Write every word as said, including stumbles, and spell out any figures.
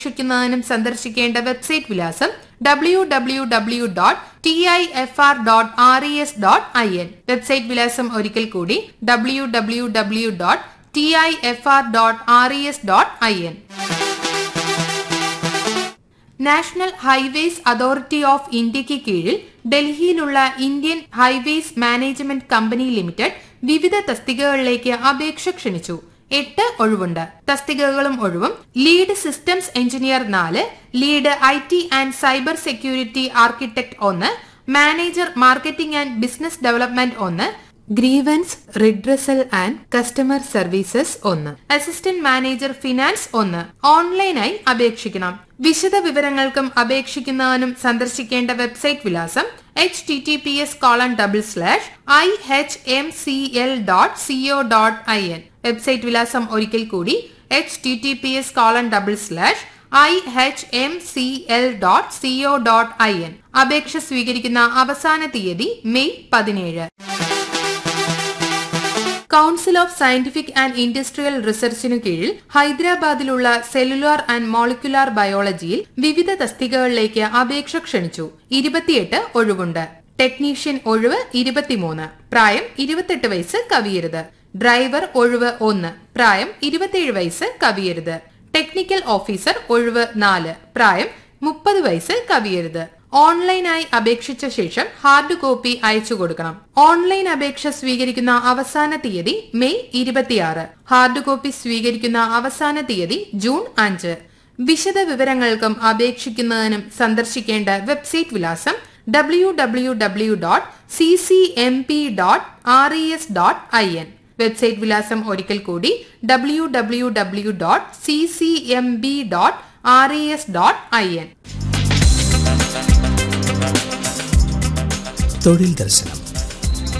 അപേക്ഷിക്കുന്നതിനും സന്ദർശിക്കേണ്ട website വിലാസം W W W dot T I F R dot R E S dot I N. Website വിലാസം ഒരിക്കൽ കൂടി W W W dot T I F R dot R E S dot I N. National highways authority of ഇന്ത്യയ്ക്ക് കീഴിൽ ഡൽഹിയിലുള്ള Indian highways management company limited വിവിധ തസ്തികകളിലേക്ക് അപേക്ഷ ക്ഷണിച്ചു. എട്ട് ഒഴിവുണ്ട്. തസ്തികകളും ഒഴിവും: ലീഡ് സിസ്റ്റംസ് എഞ്ചിനീയർ നാല്, lead I T and cyber security architect ഒന്ന്, manager marketing and business development ഒന്ന്, grievance redressal and customer services ഒന്ന്, അസിസ്റ്റന്റ് മാനേജർ ഫിനാൻസ് ഒന്ന്. ഓൺലൈനായി അപേക്ഷിക്കണം. വിശദ വിവരങ്ങൾക്കും അപേക്ഷിക്കുന്നതിനും സന്ദർശിക്കേണ്ട വെബ്സൈറ്റ് വിലാസം H T T P S colon double slash I H M C L dot CO dot I N. Website വിലാസം ഒരിക്കൽ കൂടി H T T P S colon double slash I H M C L dot CO dot I N. അപേക്ഷ സ്വീകരിക്കുന്ന അവസാന തീയതി May പതിനേഴ്. Council of scientific and industrial റിസർച്ചിനു കീഴിൽ ഹൈദരാബാദിലുള്ള cellular and molecular ബയോളജിയിൽ വിവിധ തസ്തികകളിലേക്ക് അപേക്ഷ ക്ഷണിച്ചു. ഇരുപത്തിയെട്ട് ഒഴിവുണ്ട്. ടെക്നീഷ്യൻ ഒഴിവ് ഇരുപത്തിമൂന്ന്, പ്രായം ഇരുപത്തെട്ട് വയസ്സ് കവിയരുത്. ഡ്രൈവർ ഒഴിവ് ഒന്ന്, പ്രായം ഇരുപത്തിയേഴ് വയസ്സ് കവിയരുത്. ടെക്നിക്കൽ ഓഫീസർ ഒഴിവ് നാല്, പ്രായം മുപ്പത് വയസ്സ് കവിയരുത്. ഓൺലൈനായി അപേക്ഷിച്ച ശേഷം ഹാർഡ് കോപ്പി അയച്ചു കൊടുക്കണം. ഓൺലൈൻ അപേക്ഷ സ്വീകരിക്കുന്ന അവസാന തീയതി മെയ് ഇരുപത്തിയാറ്. ഹാർഡ് കോപ്പി സ്വീകരിക്കുന്ന അവസാന തീയതി ജൂൺ അഞ്ച്. വിശദ വിവരങ്ങൾക്കും അപേക്ഷിക്കുന്നതിനും സന്ദർശിക്കേണ്ട വെബ്സൈറ്റ് വിലാസം W W W dot C C M P dot R E S dot I N. Website വിലാസം ഒരിക്കൽ കൂടി W W W dot C C M B dot R E S dot I N. തൊഴിൽ ദർശനം.